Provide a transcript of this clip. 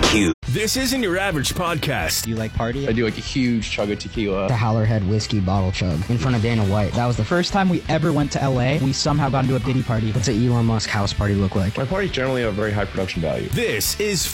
Q. This isn't your average podcast. Do you like party? I do like a huge chug of tequila. The Howlerhead whiskey bottle chug in front of Dana White. That was the first time we ever went to LA. We somehow got into a Diddy party. What's an Elon Musk house party look like? My parties generally have very high production value. This is